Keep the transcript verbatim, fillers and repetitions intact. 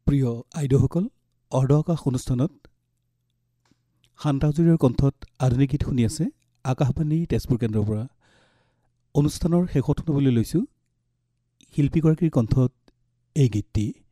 প্ৰিয় আইদেউসকল, অৰ্ধআকাশ অনুষ্ঠানত শান্তাজুৰীৰ কণ্ঠত আধুনিক গীত শুনি আছে আকাশবাণী তেজপুৰ কেন্দ্ৰৰ পৰা। অনুষ্ঠানৰ শেষত শুনিবলৈ লৈছোঁ শিল্পীগৰাকীৰ কণ্ঠত এই গীতটি।